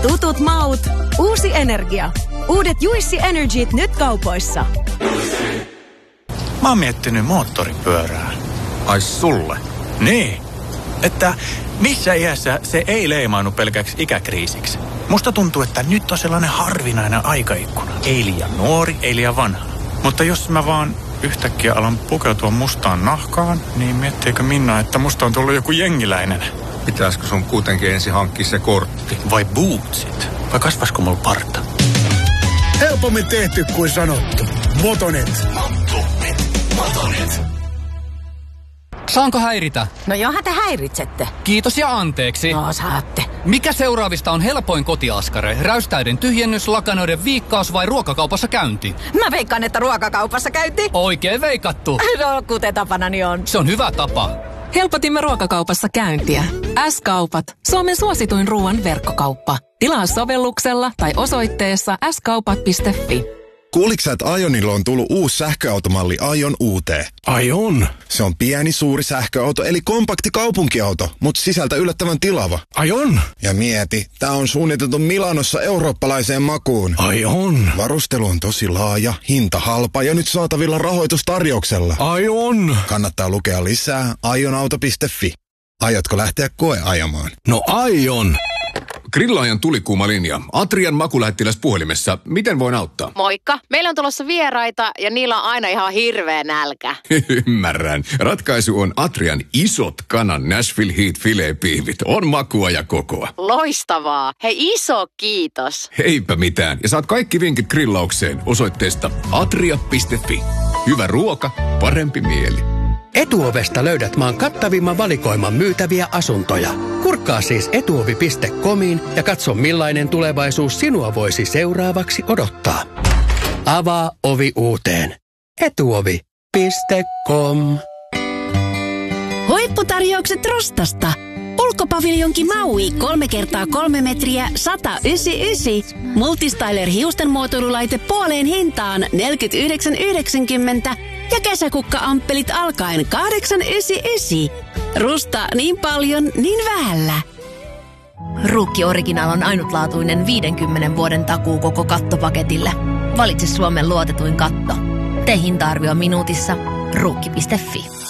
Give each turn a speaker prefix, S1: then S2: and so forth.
S1: Tutut maut, uusi energia. Uudet Juissi Energyt nyt kaupoissa.
S2: Mä oon miettinyt moottoripyörää.
S3: Ai sulle?
S2: Niin, että missä iässä se ei leimaannu pelkäksi ikäkriisiksi. Musta tuntuu, että nyt on sellainen harvinainen aikaikkuna. Ei liian nuori, ei liian vanha. Mutta jos mä vaan yhtäkkiä alan pukeutua mustaan nahkaan, niin miettiikö Minna, että musta on tullut joku jengiläinen?
S3: Pitäisikö sun kuitenkin ensin hankkia se kortti?
S2: Vai bootsit? Vai kasvasko mulla parta?
S4: Helpommin tehty kuin sanottu. Motonet.
S5: Saanko häiritä?
S6: No johan te häiritsette.
S5: Kiitos ja anteeksi.
S6: No saatte.
S5: Mikä seuraavista on helpoin kotiaskare? Räystäiden tyhjennys, lakanoiden viikkaus vai ruokakaupassa käynti?
S6: Mä veikkaan, että ruokakaupassa käynti.
S5: Oikein veikattu.
S6: No, kuten tapanani on.
S5: Se on hyvä tapa.
S7: Helpotimme ruokakaupassa käyntiä. S-kaupat. Suomen suosituin ruoan verkkokauppa. Tilaa sovelluksella tai osoitteessa skaupat.fi.
S8: Kuuliks sä, että Aionilla on tullut uusi sähköautomalli Aion UT?
S4: Ai on?
S8: Se on pieni, suuri sähköauto, eli kompakti kaupunkiauto, mutta sisältä yllättävän tilava.
S4: Ai on?
S8: Ja mieti, tää on suunniteltu Milanossa eurooppalaiseen makuun.
S4: Ai on?
S8: Varustelu on tosi laaja, hinta halpa ja nyt saatavilla rahoitustarjouksella.
S4: Ai on?
S8: Kannattaa lukea lisää aionauto.fi. Aiotko lähteä koeajamaan?
S4: No aion.
S9: Grillaajan tulikuuma linja. Atrian makulähettiläs puhelimessa. Miten voin auttaa?
S10: Moikka. Meillä on tulossa vieraita ja niillä on aina ihan hirveä nälkä.
S9: Ymmärrän. Ratkaisu on Atrian isot kanan Nashville Heat filet-piivit. On makua ja kokoa.
S10: Loistavaa. Hei, iso kiitos.
S9: Heipä mitään. Ja saat kaikki vinkit grillaukseen osoitteesta atria.fi. Hyvä ruoka, parempi mieli.
S11: Etuovesta löydät maan kattavimman valikoiman myytäviä asuntoja. Kurkkaa siis etuovi.comiin ja katso millainen tulevaisuus sinua voisi seuraavaksi odottaa. Avaa ovi uuteen. Etuovi.com.
S1: Huipputarjoukset Rostasta. Ulkopaviljonki Maui 3x3 metriä 199. Multistyler hiustenmuotoilulaite puoleen hintaan 49,90 ja kesäkukka-amppelit alkaen 899. Rusta niin paljon, niin vähällä.
S12: Ruukki Original on ainutlaatuinen 50 vuoden takuu koko kattopaketille. Valitse Suomen luotetuin katto. Tee hinta-arvio minuutissa. Ruukki.fi.